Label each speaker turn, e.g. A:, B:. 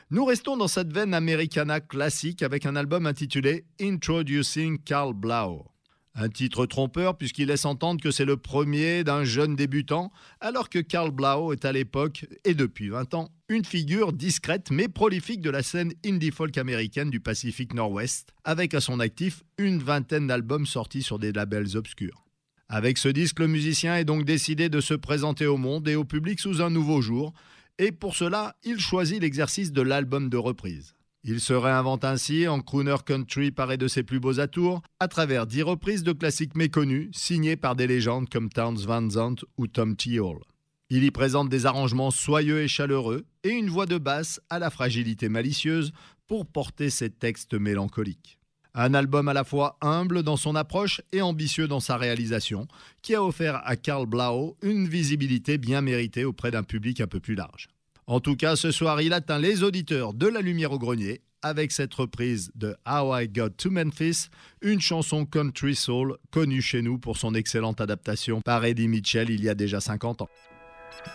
A: Nous restons dans cette veine americana classique avec un album intitulé Introducing Carl Blau. Un titre trompeur puisqu'il laisse entendre que c'est le premier d'un jeune débutant, alors que Carl Blau est à l'époque, et depuis 20 ans, une figure discrète mais prolifique de la scène indie folk américaine du Pacifique Nord-Ouest, avec à son actif une vingtaine d'albums sortis sur des labels obscurs. Avec ce disque, le musicien est donc décidé de se présenter au monde et au public sous un nouveau jour, et pour cela, il choisit l'exercice de l'album de reprise. Il se réinvente ainsi en crooner country paré de ses plus beaux atours, à travers 10 reprises de classiques méconnus, signées par des légendes comme Townes Van Zandt ou Tom T. Hall. Il y présente des arrangements soyeux et chaleureux, et une voix de basse à la fragilité malicieuse pour porter ses textes mélancoliques. Un album à la fois humble dans son approche et ambitieux dans sa réalisation, qui a offert à Carl Blau une visibilité bien méritée auprès d'un public un peu plus large. En tout cas, ce soir, il atteint les auditeurs de La Lumière au Grenier avec cette reprise de How I Got to Memphis, une chanson country soul connue chez nous pour son excellente adaptation par Eddie Mitchell il y a déjà 50 ans.